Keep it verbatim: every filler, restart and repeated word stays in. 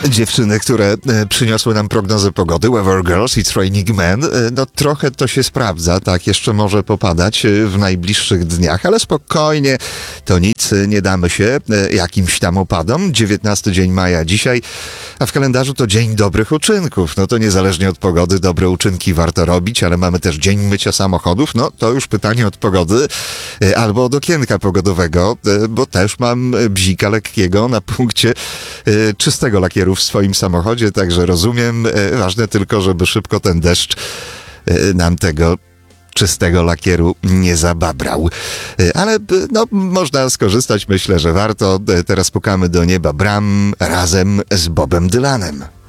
Dziewczyny, które przyniosły nam prognozę pogody, Weather Girls i Raining Men, no trochę to się sprawdza, tak, jeszcze może popadać w najbliższych dniach, ale spokojnie, to nic, nie damy się jakimś tam opadom. dziewiętnasty dzień maja dzisiaj, a w kalendarzu to dzień dobrych uczynków. No to niezależnie od pogody, dobre uczynki warto robić, ale mamy też dzień mycia samochodów, no to już pytanie od pogody albo od okienka pogodowego, bo też mam bzika lekkiego na punkcie czystego lakieru w swoim samochodzie, także rozumiem, ważne tylko, żeby szybko ten deszcz nam tego czystego lakieru nie zababrał. Ale no, można skorzystać, myślę, że warto. Teraz pukamy do nieba bram razem z Bobem Dylanem.